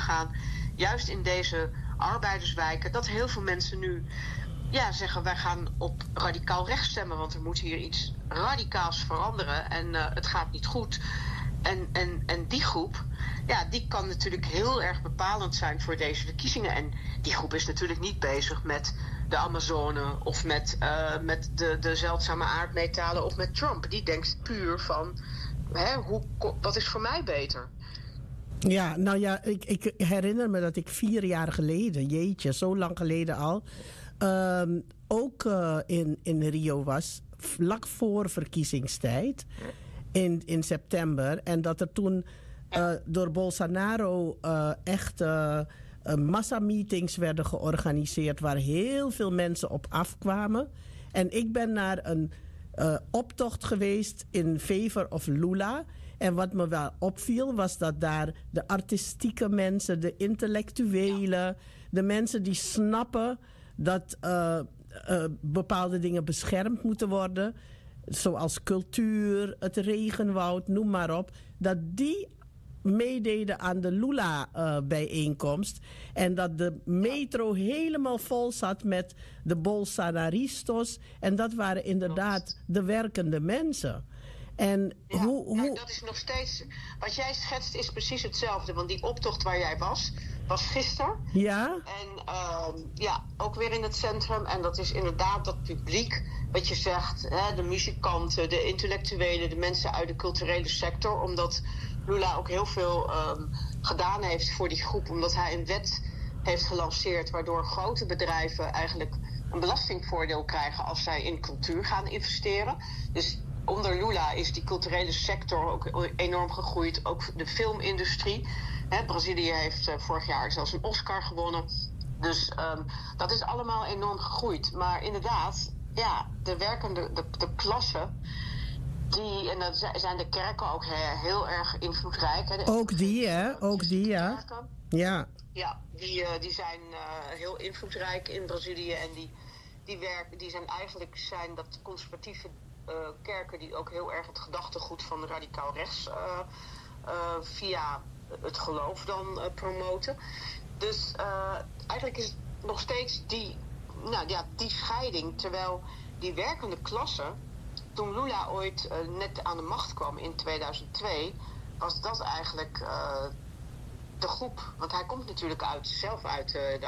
omgaan, juist in deze arbeiderswijken, dat heel veel mensen nu zeggen, wij gaan op radicaal rechts stemmen, want er moet hier iets radicaals veranderen en het gaat niet goed. En die groep, die kan natuurlijk heel erg bepalend zijn voor deze verkiezingen. En die groep is natuurlijk niet bezig met de Amazone of met de zeldzame aardmetalen of met Trump. Die denkt puur van, wat is voor mij beter? Ja, nou ja, ik herinner me dat ik 4 jaar geleden, jeetje, zo lang geleden al, ook in Rio was, vlak voor verkiezingstijd, in september. En dat er toen door Bolsonaro echt massameetings werden georganiseerd waar heel veel mensen op afkwamen. En ik ben naar een optocht geweest in favor of Lula. En wat me wel opviel was dat daar de artistieke mensen, de intellectuelen, de mensen die snappen dat bepaalde dingen beschermd moeten worden, zoals cultuur, het regenwoud, noem maar op, dat die meededen aan de Lula-bijeenkomst. En dat de metro helemaal vol zat met de Bolsonaristas. En dat waren inderdaad de werkende mensen. En dat is nog steeds. Wat jij schetst is precies hetzelfde. Want die optocht waar jij was gisteren. Ja. En ook weer in het centrum. En dat is inderdaad dat publiek, wat je zegt, de muzikanten, de intellectuelen, de mensen uit de culturele sector. Omdat Lula ook heel veel gedaan heeft voor die groep. Omdat hij een wet heeft gelanceerd waardoor grote bedrijven eigenlijk een belastingvoordeel krijgen als zij in cultuur gaan investeren. Dus onder Lula is die culturele sector ook enorm gegroeid. Ook de filmindustrie. Brazilië heeft vorig jaar zelfs een Oscar gewonnen. Dus dat is allemaal enorm gegroeid. Maar inderdaad, de werkende, de klasse, en dan zijn de kerken ook heel erg invloedrijk. Ook die, hè? Ook die, ja. Ja. Ja, die zijn heel invloedrijk in Brazilië. En die zijn eigenlijk dat conservatieve kerken die ook heel erg het gedachtegoed van radicaal rechts via het geloof dan promoten. Dus eigenlijk is het nog steeds die scheiding. Terwijl die werkende klasse, toen Lula ooit net aan de macht kwam in 2002, was dat eigenlijk de groep. Want hij komt natuurlijk zelf uit de